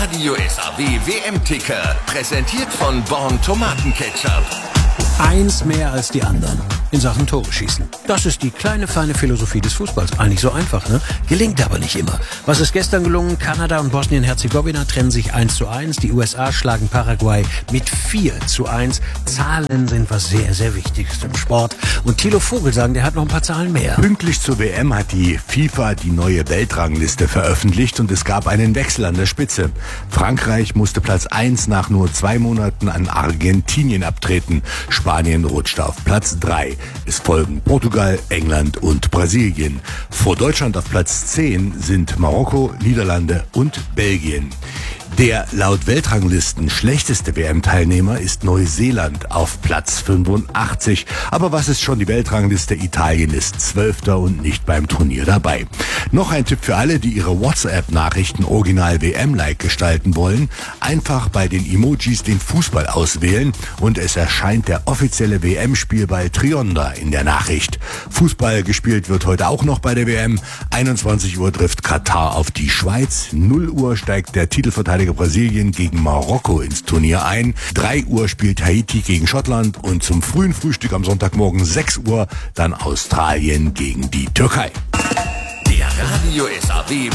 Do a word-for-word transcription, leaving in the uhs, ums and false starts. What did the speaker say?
Radio S A W W M-Ticker, präsentiert von Born Tomatenketchup. Eins mehr als die anderen in Sachen Tore schießen. Das ist die kleine, feine Philosophie des Fußballs. Eigentlich so einfach, ne? Gelingt aber nicht immer. Was ist gestern gelungen? Kanada und Bosnien-Herzegowina trennen sich eins zu eins. Die U S A schlagen Paraguay mit vier zu eins. Zahlen sind was sehr, sehr Wichtiges im Sport. Und Thilo Vogelsang, der hat noch ein paar Zahlen mehr. Pünktlich zur W M hat die FIFA die neue Weltrangliste veröffentlicht und es gab einen Wechsel an der Spitze. Frankreich musste Platz eins nach nur zwei Monaten an Argentinien abtreten. Spanien rutschte auf Platz drei. Es folgen Portugal, England und Brasilien. Vor Deutschland auf Platz zehn sind Marokko, Niederlande und Belgien. Der laut Weltranglisten schlechteste W M-Teilnehmer ist Neuseeland auf Platz fünfundachtzig. Aber was ist schon die Weltrangliste? Italien ist Zwölfter und nicht beim Turnier dabei. Noch ein Tipp für alle, die ihre WhatsApp-Nachrichten original W M-like gestalten wollen. Einfach bei den Emojis den Fußball auswählen und es erscheint der offizielle W M-Spielball Trionda in der Nachricht. Fußball gespielt wird heute auch noch bei der W M. einundzwanzig Uhr trifft Katar auf die Schweiz. null Uhr steigt der Titelverteidiger Brasilien gegen Marokko ins Turnier ein. drei Uhr spielt Haiti gegen Schottland und zum frühen Frühstück am Sonntagmorgen sechs Uhr dann Australien gegen die Türkei. Der Radio S A W